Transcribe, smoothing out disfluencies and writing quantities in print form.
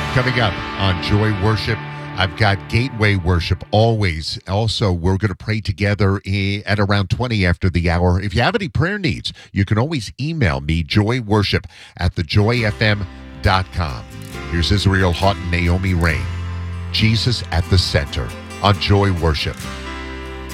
Coming up on Joy Worship, I've got Gateway Worship always. Also, we're going to pray together at around 20 after the hour. If you have any prayer needs, you can always email me, joyworship@thejoyfm.com. Here's Israel Houghton, Naomi Rain. Jesus at the center on Joy Worship.